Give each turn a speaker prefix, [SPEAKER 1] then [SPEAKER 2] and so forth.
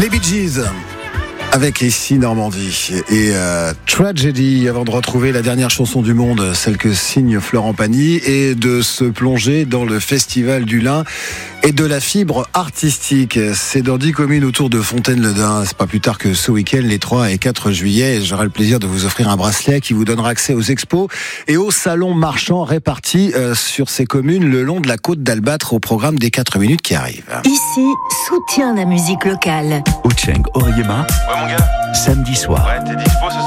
[SPEAKER 1] Les Bee Gees avec ici Normandie et Tragedy, avant de retrouver la dernière chanson du monde, celle que signe Florent Pagny, et de se plonger dans le Festival du Lin et de la fibre artistique. C'est dans 10 communes autour de Fontaine-le-Dain. C'est pas plus tard que ce week-end, les 3 et 4 juillet. Et j'aurai le plaisir de vous offrir un bracelet qui vous donnera accès aux expos et aux salons marchands répartis sur ces communes le long de la côte d'Albâtre au programme des 4 minutes qui arrivent.
[SPEAKER 2] Ici, soutiens la musique locale.
[SPEAKER 3] Ocheng Oriema,
[SPEAKER 4] Ouais mon gars.
[SPEAKER 3] samedi soir.
[SPEAKER 4] Ouais, t'es dispo ce